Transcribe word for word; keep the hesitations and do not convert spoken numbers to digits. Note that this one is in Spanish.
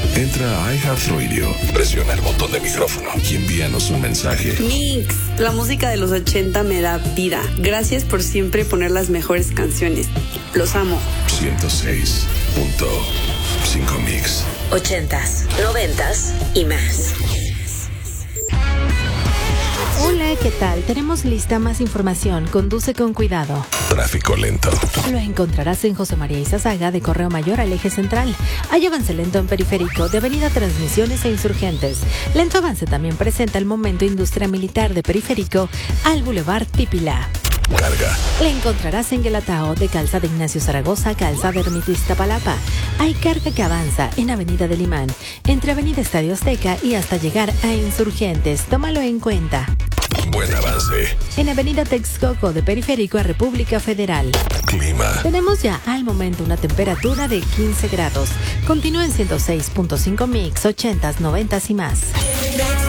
Entra a iHeartRadio, presiona el botón de micrófono y envíanos un mensaje. Mix, la música de los ochenta me da vida. Gracias por siempre poner las mejores canciones. Los amo. ciento seis punto cinco Mix. Ochentas, noventas y más. Hola, ¿qué tal? Tenemos lista más información. Conduce con cuidado. Tráfico lento. Lo encontrarás en José María Izazaga de Correo Mayor al Eje Central. Hay avance lento en Periférico de Avenida Transmisiones e Insurgentes. Lento avance también presenta el Momento Industria Militar de Periférico al Boulevard Pípila. Carga. La encontrarás en Guelatao de Calzada Ignacio Zaragoza, Calzada Ermita Iztapalapa. Hay carga que avanza en Avenida del Imán, entre Avenida Estadio Azteca y hasta llegar a Insurgentes. Tómalo en cuenta. Buen avance. En Avenida Texcoco de Periférico a República Federal. Clima. Tenemos ya al momento una temperatura de quince grados. Continúa en ciento seis punto cinco Mix, ochentas, noventas y más.